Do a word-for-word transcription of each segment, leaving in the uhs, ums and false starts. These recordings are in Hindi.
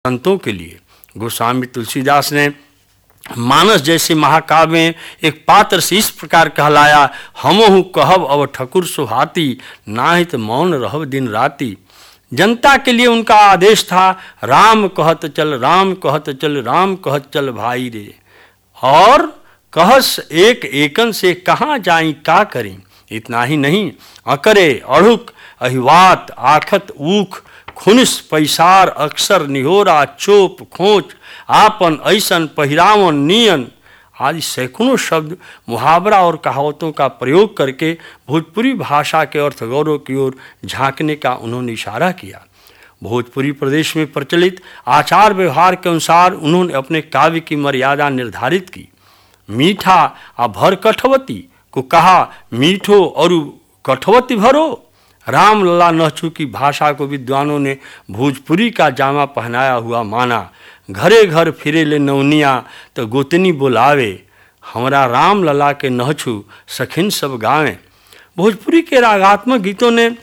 संतों के लिए। गोस्वामी तुलसीदास ने मानस जैसे महाकाव्य में एक पात्र से इस प्रकार कहलाया, हमहु कहब अब ठकुर सुहाती, नाहित मौन रहब दिन राती। जनता के लिए उनका आदेश था, राम कहत चल, राम कहत चल, राम कहत चल भाई रे। और कहस एक एकन से कहाँ जाई का करें। इतना ही नहीं, अकरे अड़ुक अहिवात आखत ऊख, खुनिस पैसार अक्सर निहोरा चोप खोच, आपन ऐसन पहिरावन नियन आदि सैकड़ों शब्द मुहावरा और कहावतों का प्रयोग करके भोजपुरी भाषा के अर्थ गौरव की ओर झांकने का उन्होंने इशारा किया। भोजपुरी प्रदेश में प्रचलित आचार व्यवहार के अनुसार उन्होंने अपने काव्य की मर्यादा निर्धारित की। मीठा आ भर कठवती को कहा, मीठो और कठवती भरो। रामलला नहचू की भाषा को विद्वानों ने भोजपुरी का जामा पहनाया हुआ माना। घरे घर फिरे ले नौनिया तो गोतनी बुलावे, हमारा रामलला के नहचू सखिन सब गावें। भोजपुरी के रागात्मक गीतों ने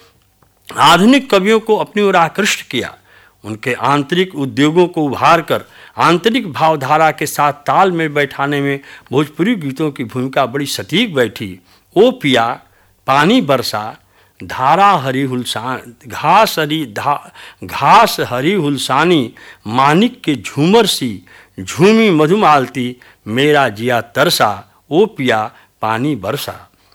आधुनिक कवियों को अपनी ओर आकृष्ट किया। उनके आंतरिक उद्योगों को उभार कर आंतरिक भावधारा के साथ ताल में बैठाने में भोजपुरी गीतों की भूमिका बड़ी सटीक बैठी। ओ पिया पानी बरसा, धारा हरी हुलसान, घास हरी धा घास हरी हुलसानी, मानिक के झूमर सी झूमी मधुमालती, मेरा जिया तरसा, ओ पिया पानी बरसा।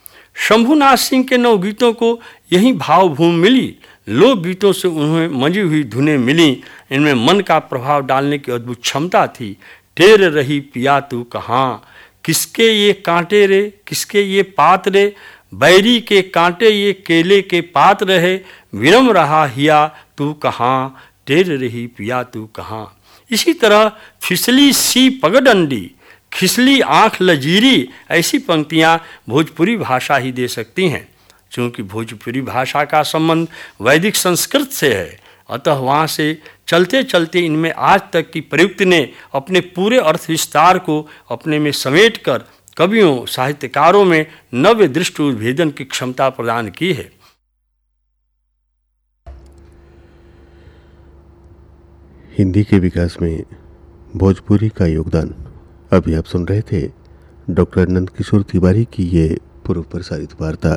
शंभुनाथ सिंह के नवगीतों को यही भावभूमि मिली। लोकगीतों से उन्हें मंजी हुई धुनें मिली। इनमें मन का प्रभाव डालने की अद्भुत क्षमता थी। टेर रही पिया तू कहाँ, किसके ये कांटे रे, किसके ये पात रे, बैरी के कांटे ये केले के पात रहे, विरम रहा हिया तू कहाँ, टेर रही पिया तू कहाँ। इसी तरह फिसली सी पगडंडी, खिसली आँख लजीरी, ऐसी पंक्तियाँ भोजपुरी भाषा ही दे सकती हैं। चूँकि भोजपुरी भाषा का संबंध वैदिक संस्कृत से है, अतः वहाँ से चलते चलते इनमें आज तक की प्रयुक्ति ने अपने पूरे अर्थ विस्तार को अपने में समेट कर कवियों साहित्यकारों में नव्य दृष्टि उद्भेदन की क्षमता प्रदान की है। हिंदी के विकास में भोजपुरी का योगदान अभी आप सुन रहे थे डॉक्टर नंदकिशोर तिवारी की ये पूर्व प्रसारित वार्ता।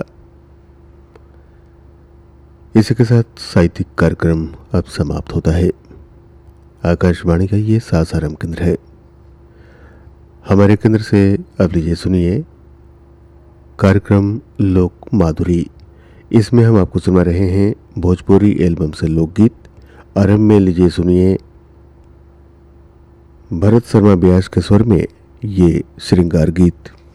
इसी के साथ साहित्यिक कार्यक्रम अब समाप्त होता है। आकाशवाणी का ये सासाराम केंद्र है। हमारे केंद्र से अब लीजिए सुनिए कार्यक्रम लोक माधुरी। इसमें हम आपको सुना रहे हैं भोजपुरी एल्बम से लोकगीत। आरंभ में लीजिए सुनिए भरत शर्मा व्यास के स्वर में ये श्रृंगार गीत।